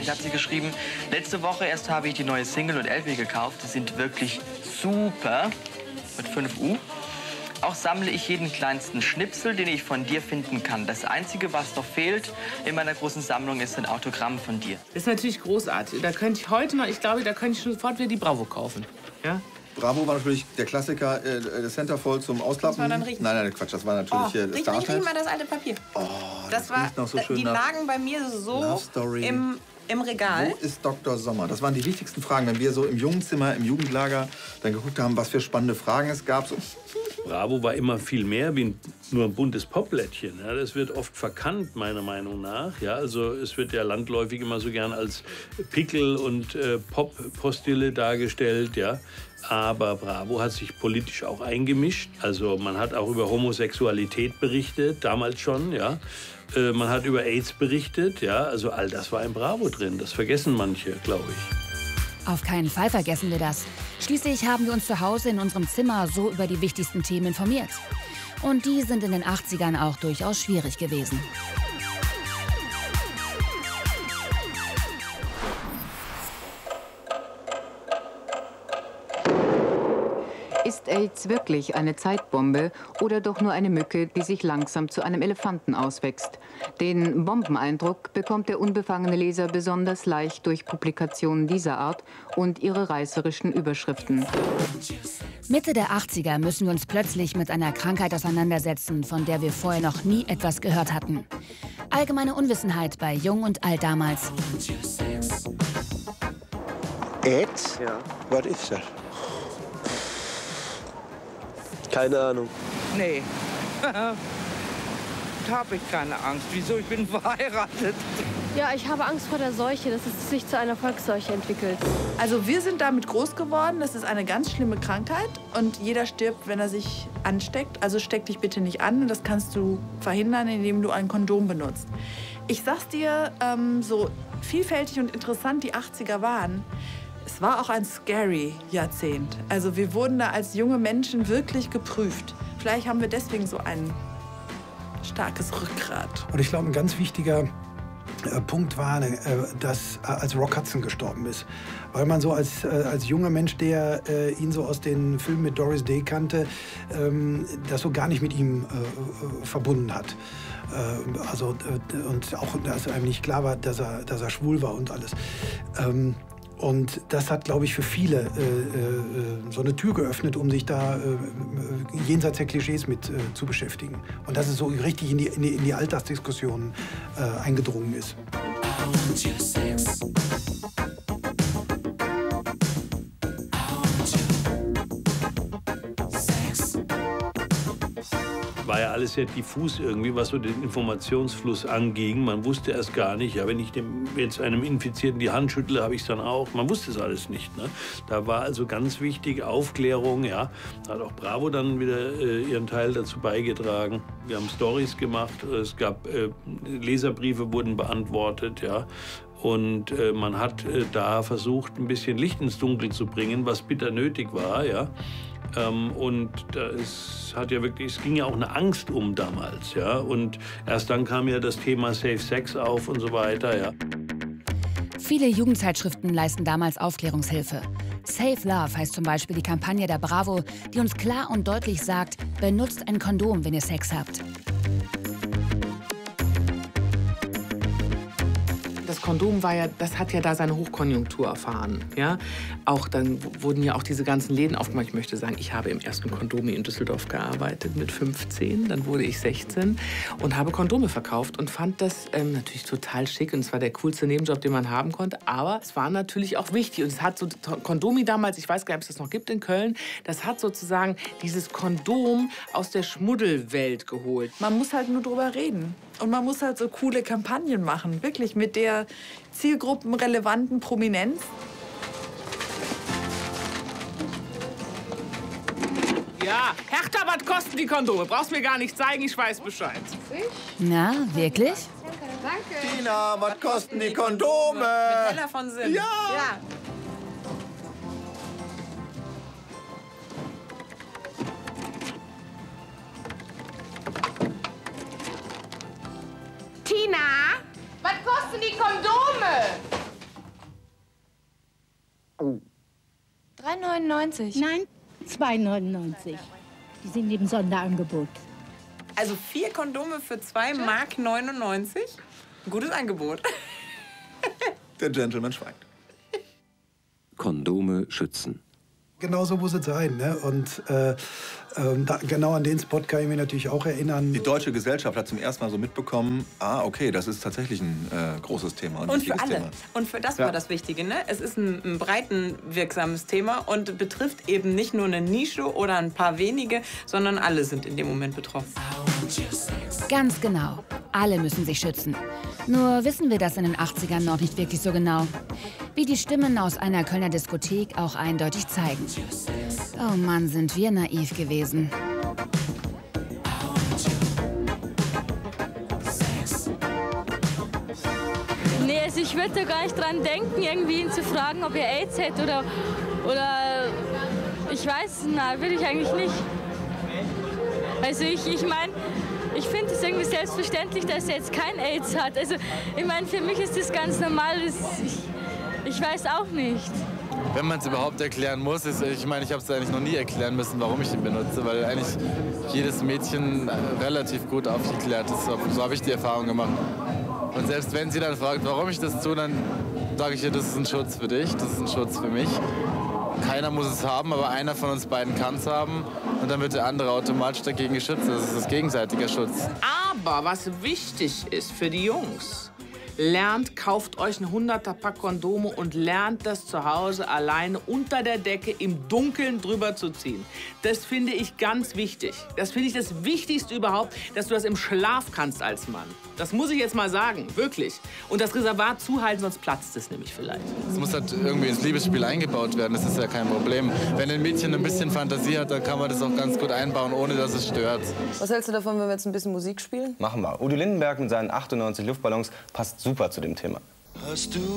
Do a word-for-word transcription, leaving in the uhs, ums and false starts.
dreißig hat sie geschrieben. Letzte Woche erst habe ich die neue Single und L P gekauft. Die sind wirklich super. Mit fünf U. Auch sammle ich jeden kleinsten Schnipsel, den ich von dir finden kann. Das Einzige, was noch fehlt in meiner großen Sammlung, ist ein Autogramm von dir. Das ist natürlich großartig. Da könnte ich heute noch, ich glaube, da könnte ich sofort wieder die Bravo kaufen. Ja? Bravo war natürlich der Klassiker, äh, das Centerfold zum Ausklappen. Das war dann richtig. Nein, nein, Quatsch, das war natürlich oh, äh, das riech, riech, riech mal das alte Papier. Oh, das, das war, noch so schön die nach lagen bei mir so im, im Regal. Wo ist Doktor Sommer? Das waren die wichtigsten Fragen, wenn wir so im Jugendzimmer, im Jugendlager dann geguckt haben, was für spannende Fragen es gab. So. Bravo war immer viel mehr wie nur ein buntes Popblättchen. Ja, das wird oft verkannt, meiner Meinung nach. Ja, also es wird ja landläufig immer so gern als Pickel und äh, Pop-Postille dargestellt. Ja. Aber Bravo hat sich politisch auch eingemischt. Also man hat auch über Homosexualität berichtet, damals schon. Ja. Äh, man hat über AIDS berichtet. Ja. Also all das war in Bravo drin. Das vergessen manche, glaube ich. Auf keinen Fall vergessen wir das. Schließlich haben wir uns zu Hause in unserem Zimmer so über die wichtigsten Themen informiert. Und die sind in den achtzigern auch durchaus schwierig gewesen. Ist AIDS wirklich eine Zeitbombe oder doch nur eine Mücke, die sich langsam zu einem Elefanten auswächst? Den Bombeneindruck bekommt der unbefangene Leser besonders leicht durch Publikationen dieser Art und ihre reißerischen Überschriften. Mitte der achtziger müssen wir uns plötzlich mit einer Krankheit auseinandersetzen, von der wir vorher noch nie etwas gehört hatten. Allgemeine Unwissenheit bei Jung und Alt damals. AIDS? Ja. Was ist das? Keine Ahnung. Nee. Da habe ich keine Angst. Wieso? Ich bin verheiratet. Ja, ich habe Angst vor der Seuche, dass es sich zu einer Volksseuche entwickelt. Also wir sind damit groß geworden. Das ist eine ganz schlimme Krankheit. Und jeder stirbt, wenn er sich ansteckt. Also steck dich bitte nicht an. Und das kannst du verhindern, indem du ein Kondom benutzt. Ich sag's dir, ähm, so vielfältig und interessant die achtziger waren, es war auch ein scary Jahrzehnt. Also wir wurden da als junge Menschen wirklich geprüft. Vielleicht haben wir deswegen so ein starkes Rückgrat. Und ich glaube, ein ganz wichtiger äh, Punkt war, äh, dass äh, als Rock Hudson gestorben ist. Weil man so als, äh, als junger Mensch, der äh, ihn so aus den Filmen mit Doris Day kannte, ähm, das so gar nicht mit ihm äh, verbunden hat. Äh, also, äh, und auch, dass einem nicht klar war, dass er, dass er schwul war und alles. Ähm, Und das hat, glaube ich, für viele äh, äh, so eine Tür geöffnet, um sich da äh, jenseits der Klischees mit äh, zu beschäftigen. Und dass es so richtig in die, in die, in die Alltagsdiskussionen äh, eingedrungen ist. War ja alles sehr diffus irgendwie, was so den Informationsfluss anging. Man wusste erst gar nicht, ja, wenn ich dem jetzt einem Infizierten die Hand schüttle, habe ich es dann auch. Man wusste es alles nicht. Ne? Da war also ganz wichtig Aufklärung. Ja. Da hat auch Bravo dann wieder äh, ihren Teil dazu beigetragen. Wir haben Storys gemacht, es gab äh, Leserbriefe wurden beantwortet. Ja. Und äh, man hat äh, da versucht, ein bisschen Licht ins Dunkel zu bringen, was bitter nötig war. Ja. Ähm, und da ist, hat ja wirklich, es ging ja auch eine Angst um damals, ja. Und erst dann kam ja das Thema Safe Sex auf und so weiter, ja. Viele Jugendzeitschriften leisten damals Aufklärungshilfe. Safe Love heißt zum Beispiel die Kampagne der Bravo, die uns klar und deutlich sagt, benutzt ein Kondom, wenn ihr Sex habt. Das Kondom war ja, das hat ja da seine Hochkonjunktur erfahren. Ja? Auch dann wurden ja auch diese ganzen Läden aufgemacht. Ich möchte sagen, ich habe im ersten Kondomi in Düsseldorf gearbeitet mit fünfzehn. Dann wurde ich sechzehn und habe Kondome verkauft und fand das ähm, natürlich total schick. Und es war der coolste Nebenjob, den man haben konnte. Aber es war natürlich auch wichtig. Und es hat so Kondomi damals, ich weiß gar nicht, ob es das noch gibt in Köln, das hat sozusagen dieses Kondom aus der Schmuddelwelt geholt. Man muss halt nur drüber reden. Und man muss halt so coole Kampagnen machen, wirklich mit der zielgruppenrelevanten Prominenz. Ja, Hertha, was kosten die Kondome? Brauchst mir gar nicht zeigen, ich weiß Bescheid. Na, wirklich? Danke. Tina, was kosten die Kondome? Mit Hella von Sinn. Ja. ja. Tina, was kosten die Kondome? drei neunundneunzig. Nein, zwei neunundneunzig. Die sind im Sonderangebot. Also vier Kondome für zwei Mark neunundneunzig? Gutes Angebot. Der Gentleman schweigt. Kondome schützen. Genau so muss es sein. Ne? Und äh, ähm, da, genau an den Spot kann ich mich natürlich auch erinnern. Die deutsche Gesellschaft hat zum ersten Mal so mitbekommen, ah, okay, das ist tatsächlich ein äh, großes Thema. Ein Und für alle. Thema. Und für das Ja. war das Wichtige. Ne? Es ist ein, ein breitenwirksames Thema und betrifft eben nicht nur eine Nische oder ein paar wenige, sondern alle sind in dem Moment betroffen. Ganz genau. Alle müssen sich schützen. Nur wissen wir das in den achtzigern noch nicht wirklich so genau. Wie die Stimmen aus einer Kölner Diskothek auch eindeutig zeigen. Oh Mann, sind wir naiv gewesen. Nee, also ich würde da gar nicht dran denken, irgendwie ihn zu fragen, ob er AIDS hat oder, oder ich weiß, na, würde ich eigentlich nicht. Also ich, ich meine, ich finde es irgendwie selbstverständlich, dass er jetzt kein AIDS hat. Also ich meine, für mich ist das ganz normal. Das, ich, ich weiß auch nicht. Wenn man es überhaupt erklären muss, ist, ich meine, ich habe es eigentlich noch nie erklären müssen, warum ich ihn benutze, weil eigentlich jedes Mädchen relativ gut aufgeklärt ist. So habe ich die Erfahrung gemacht. Und selbst wenn sie dann fragt, warum ich das tue, dann sage ich ihr, das ist ein Schutz für dich, das ist ein Schutz für mich. Keiner muss es haben, aber einer von uns beiden kann es haben. Und dann wird der andere automatisch dagegen geschützt. Das ist das gegenseitige Schutz. Aber was wichtig ist für die Jungs, lernt, kauft euch ein hunderter Pack Kondome und lernt das zu Hause alleine unter der Decke im Dunkeln drüber zu ziehen. Das finde ich ganz wichtig. Das finde ich das Wichtigste überhaupt, dass du das im Schlaf kannst als Mann. Das muss ich jetzt mal sagen, wirklich. Und das Reservat zuhalten, sonst platzt es nämlich vielleicht. Es muss halt irgendwie ins Liebesspiel eingebaut werden, das ist ja kein Problem. Wenn ein Mädchen ein bisschen Fantasie hat, dann kann man das auch ganz gut einbauen, ohne dass es stört. Was hältst du davon, wenn wir jetzt ein bisschen Musik spielen? Machen wir. Udo Lindenberg mit seinen achtundneunzig Luftballons passt super zu dem Thema. Hast du